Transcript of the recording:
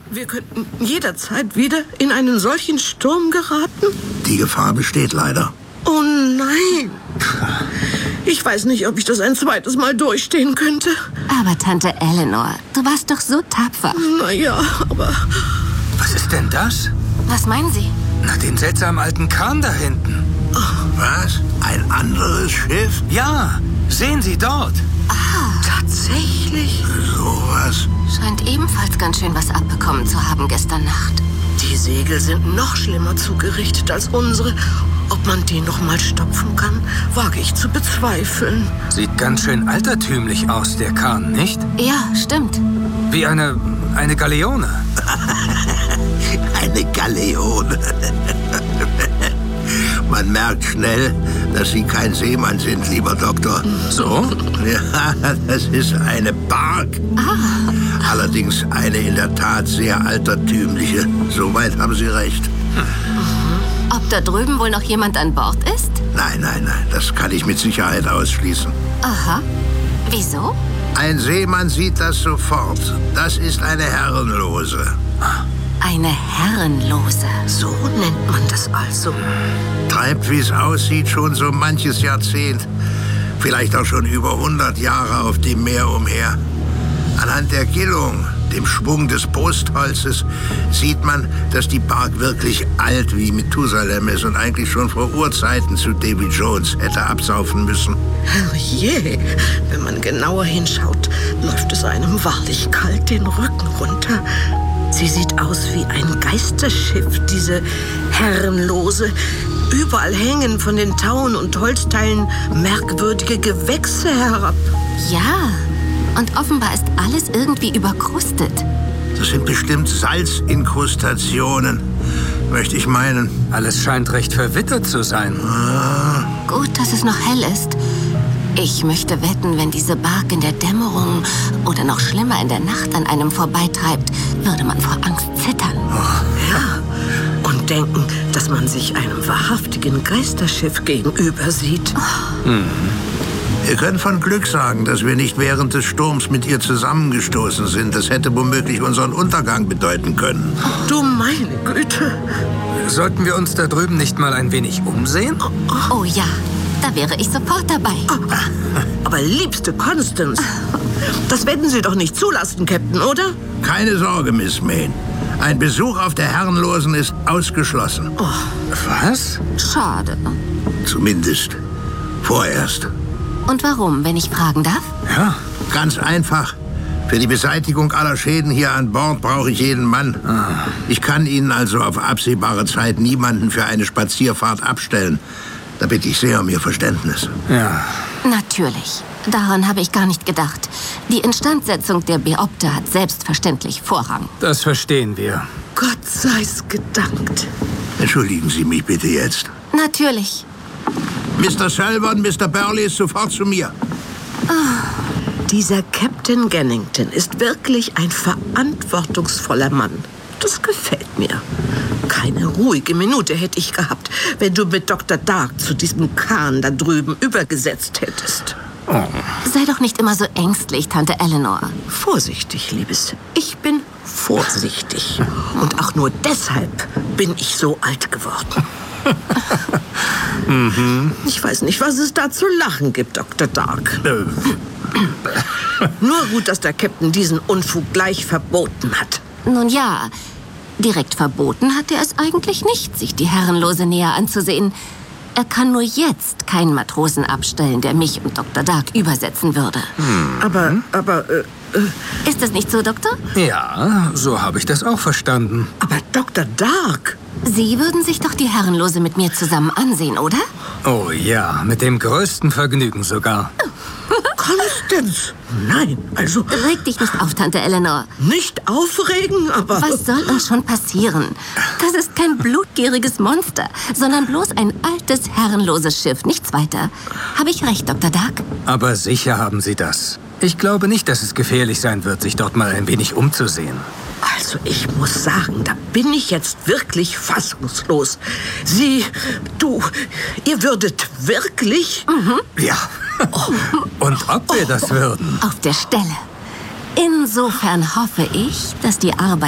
Wir könnten jederzeit wieder in einen solchen Sturm geraten. Die Gefahr besteht leider. Oh nein. Ich weiß nicht, ob ich das ein zweites Mal durchstehen könnte. Aber Tante Eleanor, du warst doch so tapfer. Naja, aber... Was ist denn das? Was meinen Sie? Na, den seltsamen alten Kahn da hinten. Was? Ein anderes Schiff? Ja, sehen Sie dort. Tatsächlich? Sowas? Scheint ebenfalls ganz schön was abbekommen zu haben gestern Nacht. Die Segel sind noch schlimmer zugerichtet als unsere. Ob man die noch mal stopfen kann, wage ich zu bezweifeln. Sieht ganz schön altertümlich aus, der Kahn, nicht? Ja, stimmt. Wie eine Galeone. Eine Galeone. Man merkt schnell, dass Sie kein Seemann sind, lieber Doktor. So? Ja, das ist eine Bark. Allerdings eine in der Tat sehr altertümliche. Soweit haben Sie recht. Ob da drüben wohl noch jemand an Bord ist? Nein, das kann ich mit Sicherheit ausschließen. Aha. Wieso? Ein Seemann sieht das sofort. Das ist eine Herrenlose. Eine Herrenlose. So nennt man das also. Treibt, wie es aussieht, schon so manches Jahrzehnt. Vielleicht auch schon über 100 Jahre auf dem Meer umher. Anhand der Gillung, dem Schwung des Brustholzes, sieht man, dass die Bark wirklich alt wie Methusalem ist und eigentlich schon vor Urzeiten zu Davy Jones hätte absaufen müssen. Herrje, wenn man genauer hinschaut, läuft es einem wahrlich kalt den Rücken runter. Sie sieht aus wie ein Geisterschiff, diese Herrenlose. Überall hängen von den Tauen und Holzteilen merkwürdige Gewächse herab. Ja, und offenbar ist alles irgendwie überkrustet. Das sind bestimmt Salzinkrustationen, möchte ich meinen. Alles scheint recht verwittert zu sein. Gut, dass es noch hell ist. Ich möchte wetten, wenn diese Bark in der Dämmerung oder noch schlimmer in der Nacht an einem vorbeitreibt, würde man vor Angst zittern. Ja, und denken, dass man sich einem wahrhaftigen Geisterschiff gegenüber sieht. Wir können von Glück sagen, dass wir nicht während des Sturms mit ihr zusammengestoßen sind. Das hätte womöglich unseren Untergang bedeuten können. Du meine Güte. Sollten wir uns da drüben nicht mal ein wenig umsehen? Oh ja, da wäre ich sofort dabei. Aber liebste Constance, das werden Sie doch nicht zulassen, Captain, oder? Keine Sorge, Miss Mayne. Ein Besuch auf der Herrenlosen ist ausgeschlossen. Was? Schade. Zumindest vorerst. Und warum, wenn ich fragen darf? Ja. Ganz einfach. Für die Beseitigung aller Schäden hier an Bord brauche ich jeden Mann. Ich kann Ihnen also auf absehbare Zeit niemanden für eine Spazierfahrt abstellen. Da bitte ich sehr um Ihr Verständnis. Ja. Natürlich. Daran habe ich gar nicht gedacht. Die Instandsetzung der Beopte hat selbstverständlich Vorrang. Das verstehen wir. Gott sei's gedankt. Entschuldigen Sie mich bitte jetzt. Natürlich. Mr. Selvern, Mr. Burley ist sofort zu mir. Dieser Captain Gannington ist wirklich ein verantwortungsvoller Mann. Das gefällt mir. Keine ruhige Minute hätte ich gehabt, wenn du mit Dr. Dark zu diesem Kahn da drüben übergesetzt hättest. Sei doch nicht immer so ängstlich, Tante Eleanor. Vorsichtig, Liebes. Ich bin vorsichtig. Und auch nur deshalb bin ich so alt geworden. Ich weiß nicht, was es da zu lachen gibt, Dr. Dark. Nur gut, dass der Captain diesen Unfug gleich verboten hat. Nun ja, direkt verboten hat er es eigentlich nicht, sich die Herrenlose näher anzusehen. Er kann nur jetzt keinen Matrosen abstellen, der mich und Dr. Dark übersetzen würde. Aber, Ist es nicht so, Doktor? Ja, so habe ich das auch verstanden. aber Dr. Dark? Sie würden sich doch die Herrenlose mit mir zusammen ansehen, oder? Oh ja, mit dem größten Vergnügen sogar. Constance? Nein, also Reg dich nicht auf, Tante Eleanor. nicht aufregen, aber... Was soll uns schon passieren? Das ist kein blutgieriges Monster, sondern bloß ein altes, herrenloses Schiff, nichts weiter. Habe ich recht, Dr. Dark? Aber sicher haben Sie das. Ich glaube nicht, dass es gefährlich sein wird, sich dort mal ein wenig umzusehen. Also ich muss sagen, da bin ich jetzt wirklich fassungslos. Ihr würdet wirklich... Ja. Und ob wir das würden? Auf der Stelle. Insofern hoffe ich, dass die Arbeit